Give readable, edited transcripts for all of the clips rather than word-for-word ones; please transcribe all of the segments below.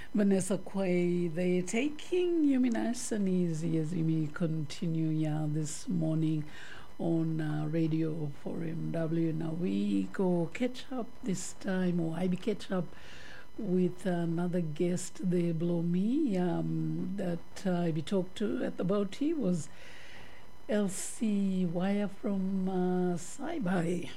Vanessa Quay, they're taking you nice and easy as we may continue this morning on Radio 4MW. Now we go catch up this time, or I be catch up with another guest there below me that I be talked to at the boaty was Elsie Wire from Saibai.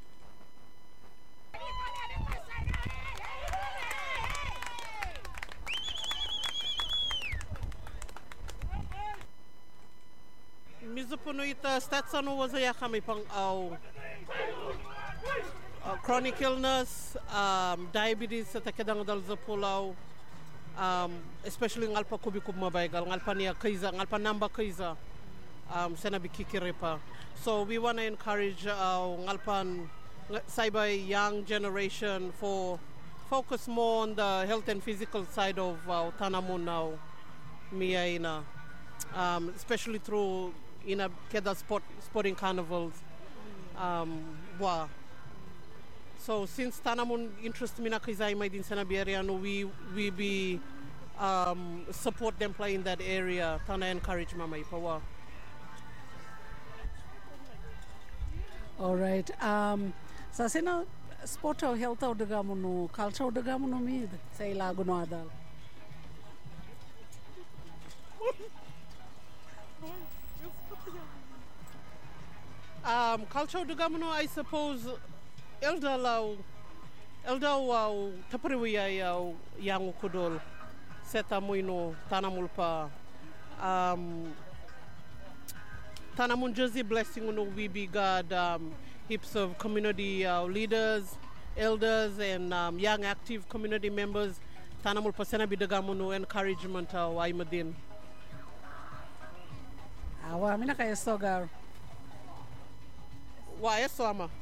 Mizupuno ita statsano was a yakami pang chronic illness, diabetes sa takadang dal sa pulaw, especially ngalpa kubikub mabaygal, ngalpa niya kaiza, ngalpa namba kaiza, sana bikikiripa. So we want to encourage ngalpan Saibai young generation for focus more on the health and physical side of Tanamun now, miyaina, especially through keda sporting carnivals. So since Tanamun interest mina kizai may din sa area, no, we be support them play in that area. Tana encourage mamay pawa. All right. Sa sina sport o health o dagamo no culture o dagamo no mi sa ilago no adal. Culture dagamo no, I suppose Elda tapariwiya yang ukudol seta muino tanamulpa Tanamun Jersey blessing uno we be God heaps of community leaders, elders and young active community members tanamulpa sena bidagamuno encouragement ay madin. Awa mina kaya sogar. Wa eso ama.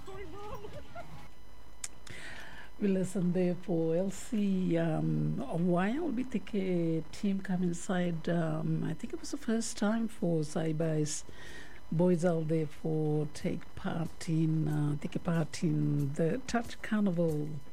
We listen there for Elsie. A while we take a team come inside. I think it was the first time for Saibai's boys out there for take part in the Touch Carnival